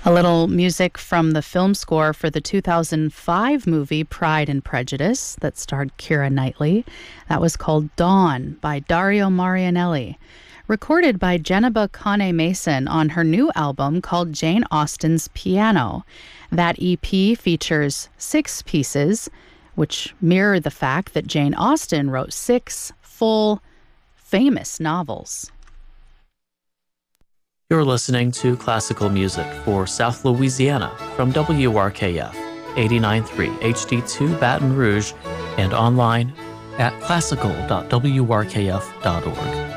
A little music from the film score for the 2005 movie Pride and Prejudice that starred Keira Knightley. That was called Dawn by Dario Marianelli. Recorded by Jenniba Kane Mason on her new album called Jane Austen's Piano. That EP features 6 pieces, which mirror the fact that Jane Austen wrote 6 full, famous novels. You're listening to classical music for South Louisiana from WRKF 89.3 HD2 Baton Rouge and online at classical.wrkf.org.